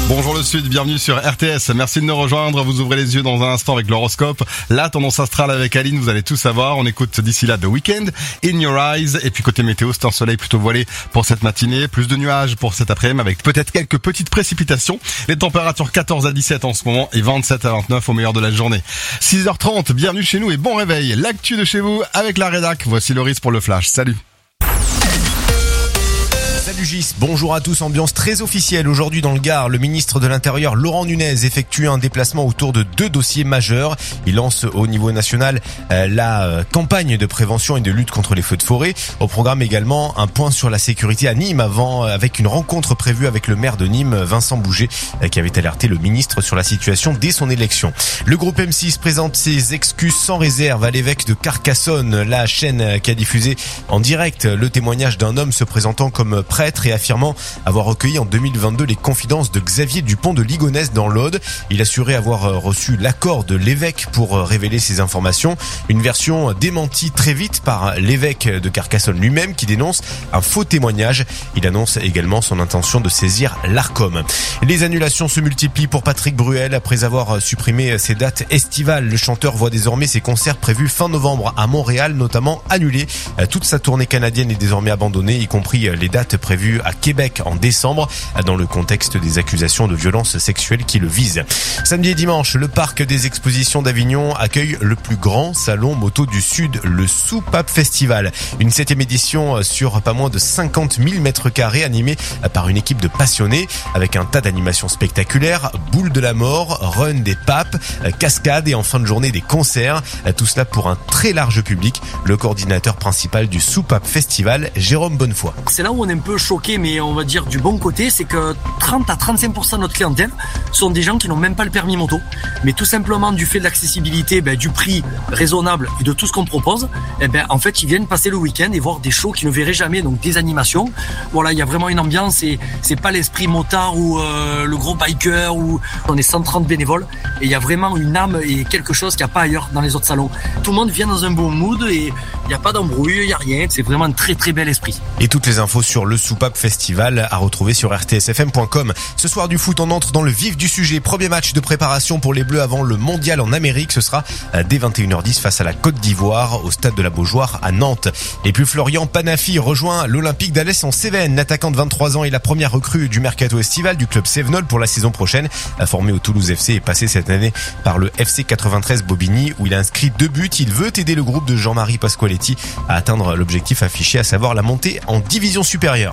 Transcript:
Bonjour le Sud, bienvenue sur RTS. Merci de nous rejoindre. Vous ouvrez les yeux dans un instant avec l'horoscope. La tendance astrale avec Aline, vous allez tout savoir. On écoute d'ici là The Weeknd, In Your Eyes. Et puis côté météo, c'est un soleil plutôt voilé pour cette matinée. Plus de nuages pour cet après-midi avec peut-être quelques petites précipitations. Les températures 14 à 17 en ce moment et 27 à 29 au meilleur de la journée. 6h30, bienvenue chez nous et bon réveil. L'actu de chez vous avec la rédac. Voici Loris pour le flash. Salut. Salut Gis, bonjour à tous, ambiance très officielle aujourd'hui dans le Gard. Le ministre de l'Intérieur Laurent Nunez effectue un déplacement autour de 2 dossiers majeurs. Il lance au niveau national la campagne de prévention et de lutte contre les feux de forêt. Au programme également un point sur la sécurité à Nîmes avec une rencontre prévue avec le maire de Nîmes, Vincent Bouget, qui avait alerté le ministre sur la situation dès son élection. Le groupe M6 présente ses excuses sans réserve à l'évêque de Carcassonne. La chaîne qui a diffusé en direct le témoignage d'un homme se présentant comme prêtre et affirmant avoir recueilli en 2022 les confidences de Xavier Dupont de Ligonnès dans l'Aude. Il assurait avoir reçu l'accord de l'évêque pour révéler ces informations. Une version démentie très vite par l'évêque de Carcassonne lui-même qui dénonce un faux témoignage. Il annonce également son intention de saisir l'Arcom. Les annulations se multiplient pour Patrick Bruel. Après avoir supprimé ses dates estivales, le chanteur voit désormais ses concerts prévus fin novembre à Montréal notamment annulés. Toute sa tournée canadienne est désormais abandonnée, y compris les dates prévues à Québec en décembre, dans le contexte des accusations de violences sexuelles qui le visent. Samedi et dimanche, le parc des expositions d'Avignon accueille le plus grand salon moto du Sud, le Soupape Festival. Une 7e édition sur pas moins de 50 000 mètres carrés animée par une équipe de passionnés avec un tas d'animations spectaculaires, boule de la mort, run des papes, cascades et en fin de journée des concerts. Tout cela pour un très large public. Le coordinateur principal du Soupape Festival, Jérôme Bonnefoy. C'est là où on est un peu choqué, mais on va dire du bon côté, c'est que 30 à 35% de notre clientèle sont des gens qui n'ont même pas le permis moto, mais tout simplement du fait de l'accessibilité, du prix raisonnable et de tout ce qu'on propose, en fait ils viennent passer le week-end et voir des shows qu'ils ne verraient jamais, donc des animations. Voilà, il y a vraiment une ambiance et c'est pas l'esprit motard ou le gros biker où on est 130 bénévoles et il y a vraiment une âme et quelque chose qu'il n'y a pas ailleurs dans les autres salons. Tout le monde vient dans un bon mood et il n'y a pas d'embrouille, il n'y a rien, c'est vraiment un très très bel esprit. Et toutes les infos sur le Soupape Festival à retrouver sur rtsfm.com. Ce soir du foot, on entre dans le vif du sujet. Premier match de préparation pour les Bleus avant le mondial en Amérique. Ce sera dès 21h10 face à la Côte d'Ivoire au stade de la Beaujoire à Nantes. Et puis Florian Panafi rejoint l'Olympique d'Alès en Cévennes. L'attaquant de 23 ans est la première recrue du mercato estival du club Cévenol pour la saison prochaine. Formé au Toulouse FC et passé cette année par le FC 93 Bobigny où il a inscrit 2 buts. Il veut aider le groupe de Jean-Marie Pasqualetti à atteindre l'objectif affiché, à savoir la montée en division supérieure.